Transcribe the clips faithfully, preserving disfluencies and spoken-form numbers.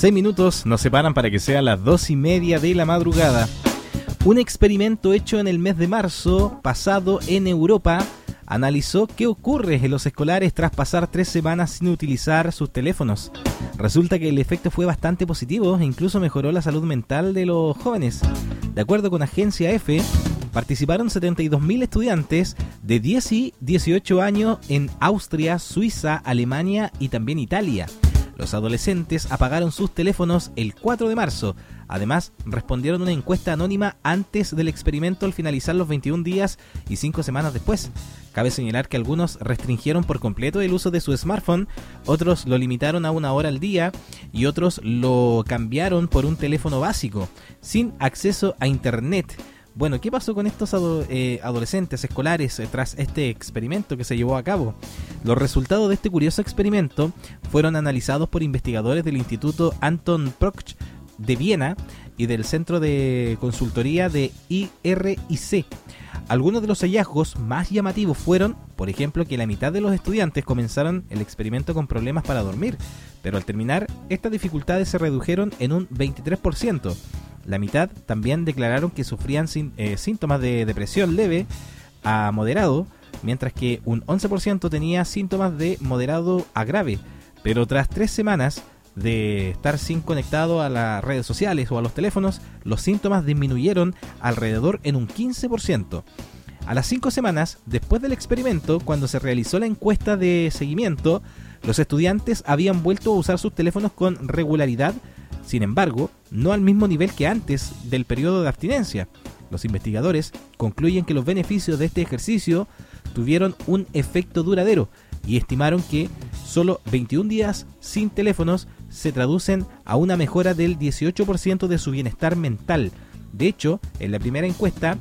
Seis minutos nos separan para que sea las dos y media de la madrugada. Un experimento hecho en el mes de marzo pasado en Europa analizó qué ocurre en los escolares tras pasar tres semanas sin utilizar sus teléfonos. Resulta que el efecto fue bastante positivo e incluso mejoró la salud mental de los jóvenes. De acuerdo con Agencia F, participaron setenta y dos mil estudiantes de diez y dieciocho años en Austria, Suiza, Alemania y también Italia. Los adolescentes apagaron sus teléfonos el cuatro de marzo. Además, respondieron una encuesta anónima antes del experimento al finalizar los veintiún días y cinco semanas después. Cabe señalar que algunos restringieron por completo el uso de su smartphone, otros lo limitaron a una hora al día y otros lo cambiaron por un teléfono básico, sin acceso a internet. Bueno, ¿qué pasó con estos ado- eh, adolescentes escolares eh, tras este experimento que se llevó a cabo? Los resultados de este curioso experimento fueron analizados por investigadores del Instituto Anton Proch de Viena y del Centro de Consultoría de I R I C. Algunos de los hallazgos más llamativos fueron, por ejemplo, que la mitad de los estudiantes comenzaron el experimento con problemas para dormir, pero al terminar, estas dificultades se redujeron en un veintitrés por ciento. La mitad también declararon que sufrían sin, eh, síntomas de depresión leve a moderado, mientras que un once por ciento tenía síntomas de moderado a grave. Pero tras tres semanas de estar sin conectado a las redes sociales o a los teléfonos, los síntomas disminuyeron alrededor en un quince por ciento. A las cinco semanas después del experimento, cuando se realizó la encuesta de seguimiento, los estudiantes habían vuelto a usar sus teléfonos con regularidad. Sin embargo, no al mismo nivel que antes del periodo de abstinencia. Los investigadores concluyen que los beneficios de este ejercicio tuvieron un efecto duradero y estimaron que solo veintiún días sin teléfonos se traducen a una mejora del dieciocho por ciento de su bienestar mental. De hecho, en la primera encuesta,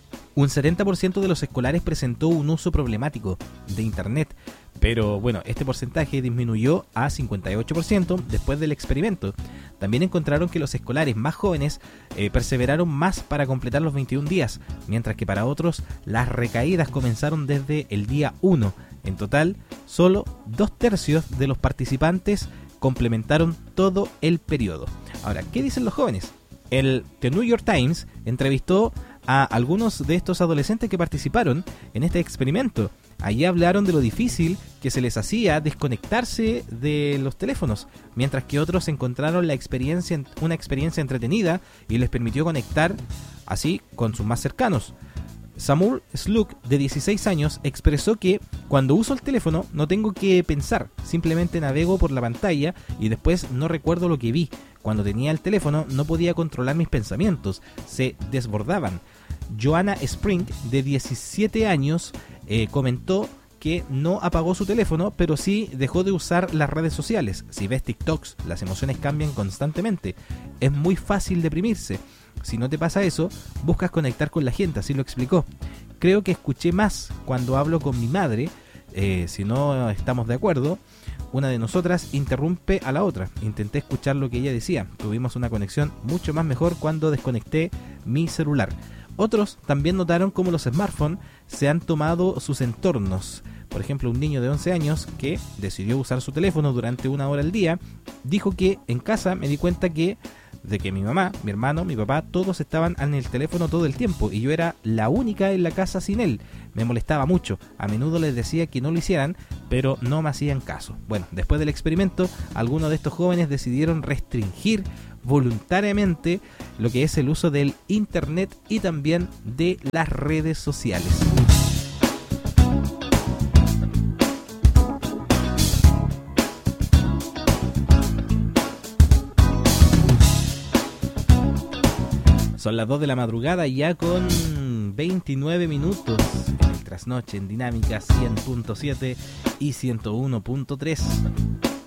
un setenta por ciento de los escolares presentó un uso problemático de Internet. Pero bueno, este porcentaje disminuyó a cincuenta y ocho por ciento después del experimento. También encontraron que los escolares más jóvenes eh, perseveraron más para completar los veintiún días, mientras que para otros las recaídas comenzaron desde el día uno. En total, solo dos tercios de los participantes complementaron todo el periodo. Ahora, ¿qué dicen los jóvenes? El The New York Times entrevistó a algunos de estos adolescentes que participaron en este experimento. Allí hablaron de lo difícil que se les hacía desconectarse de los teléfonos, mientras que otros encontraron la experiencia, una experiencia entretenida y les permitió conectar así con sus más cercanos. Samuel Slug, de dieciséis años, expresó que cuando uso el teléfono no tengo que pensar, simplemente navego por la pantalla y después no recuerdo lo que vi. Cuando tenía el teléfono no podía controlar mis pensamientos, se desbordaban. Joanna Spring, de diecisiete años, eh, comentó que no apagó su teléfono, pero sí dejó de usar las redes sociales. Si ves TikToks, las emociones cambian constantemente. Es muy fácil deprimirse. Si no te pasa eso, buscas conectar con la gente, así lo explicó. Creo que escuché más cuando hablo con mi madre. Eh, si no estamos de acuerdo, una de nosotras interrumpe a la otra. Intenté escuchar lo que ella decía. Tuvimos una conexión mucho más mejor cuando desconecté mi celular. Otros también notaron cómo los smartphones se han tomado sus entornos. Por ejemplo, un niño de once años que decidió usar su teléfono durante una hora al día, dijo que en casa me di cuenta que de que mi mamá, mi hermano, mi papá, todos estaban en el teléfono todo el tiempo y yo era la única en la casa sin él. Me molestaba mucho. A menudo les decía que no lo hicieran, pero no me hacían caso. Bueno, después del experimento, algunos de estos jóvenes decidieron restringir voluntariamente lo que es el uso del Internet y también de las redes sociales. Son las dos de la madrugada ya con veintinueve minutos en el trasnoche en Dinámica cien punto siete y ciento uno punto tres.